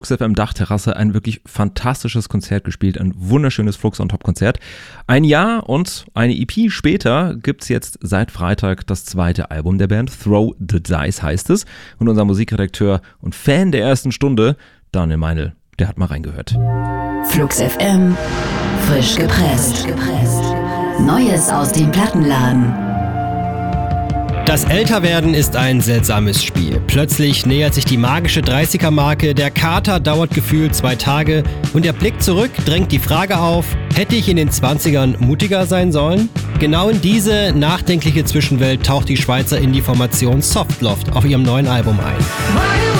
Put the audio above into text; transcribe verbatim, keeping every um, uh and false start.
Flux F M Dachterrasse ein wirklich fantastisches Konzert gespielt, ein wunderschönes Flux on Top Konzert. Ein Jahr und eine E P später gibt's jetzt seit Freitag das zweite Album der Band, Throw the Dice heißt es. Und unser Musikredakteur und Fan der ersten Stunde, Daniel Meinl, der hat mal reingehört. Flux F M, frisch gepresst. Neues aus dem Plattenladen. Das Älterwerden ist ein seltsames Spiel. Plötzlich nähert sich die magische dreißiger-Marke, der Kater dauert gefühlt zwei Tage und der Blick zurück drängt die Frage auf, hätte ich in den zwanzigern mutiger sein sollen? Genau in diese nachdenkliche Zwischenwelt taucht die Schweizer Indie-Formation Softloft auf ihrem neuen Album ein.